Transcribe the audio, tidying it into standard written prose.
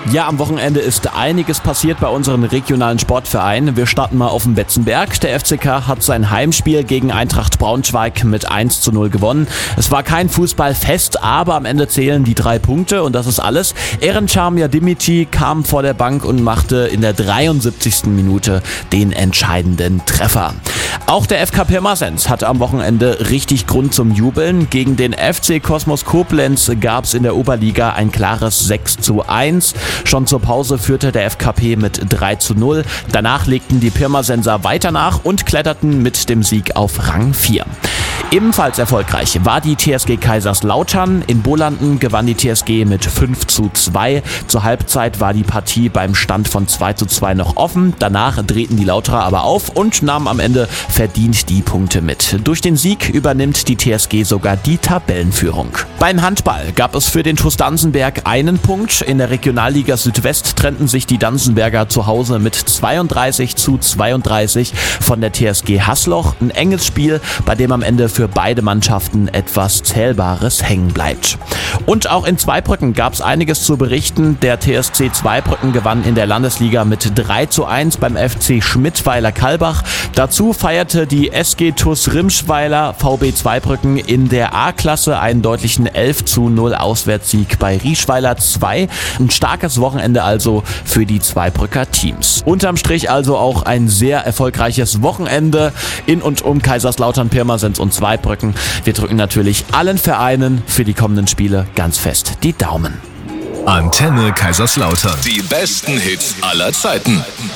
Ja, am Wochenende ist einiges passiert bei unseren regionalen Sportvereinen. Wir starten mal auf dem Betzenberg. Der FCK hat sein Heimspiel gegen Eintracht Braunschweig mit 1:0 gewonnen. Es war kein Fußballfest, aber am Ende zählen die 3 Punkte und das ist alles. Erencan Yadimici kam vor der Bank und machte in der 73. Minute den entscheidenden Treffer. Auch der FK Pirmasens hatte am Wochenende richtig Grund zum Jubeln. Gegen den FC Kosmos Koblenz gab es in der Oberliga ein klares 6:1. Schon zur Pause führte der FKP mit 3:0. Danach legten die Pirmasenser weiter nach und kletterten mit dem Sieg auf Rang 4. Ebenfalls erfolgreich war die TSG Kaiserslautern. In Bolanden gewann die TSG mit 5:2. Zur Halbzeit war die Partie beim Stand von 2:2 noch offen. Danach drehten die Lauterer aber auf und nahmen am Ende verdient die Punkte mit. Durch den Sieg übernimmt die TSG sogar die Tabellenführung. Beim Handball gab es für den TuS Danzenberg einen Punkt. In der Regionalliga Südwest trennten sich die Danzenberger zu Hause mit 32:32 von der TSG Haßloch. Ein enges Spiel, bei dem am Ende für beide Mannschaften etwas Zählbares hängen bleibt. Und auch in Zweibrücken gab es einiges zu berichten. Der TSC Zweibrücken gewann in der Landesliga mit 3:1 beim FC Schmidtweiler-Kalbach. Dazu feierte die SG TuS Rimschweiler VB Zweibrücken in der A-Klasse einen deutlichen 11:0 Auswärtssieg bei Rieschweiler 2. Ein starkes Wochenende also für die Zweibrücker Teams. Unterm Strich also auch ein sehr erfolgreiches Wochenende in und um Kaiserslautern, Pirmasens und Zweibrücken. Wir drücken natürlich allen Vereinen für die kommenden Spiele ganz fest die Daumen. Antenne Kaiserslautern. Die besten Hits aller Zeiten.